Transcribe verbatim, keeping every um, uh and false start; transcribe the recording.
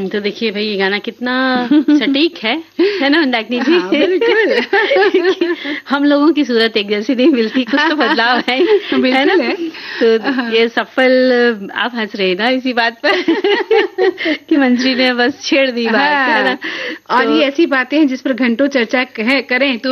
तो देखिए भाई ये गाना कितना सटीक है है ना मंदाकिनी जी? हाँ, बिल्कुल। हम लोगों की सूरत एक जैसी नहीं मिलती, कुछ तो बदलाव है, है ना? है। तो ये सफल, आप हंस रहे ना इसी बात पर कि मंजरी ने बस छेड़ दी बात, है ना? और ये ऐसी बातें हैं जिस पर घंटों चर्चा करें तो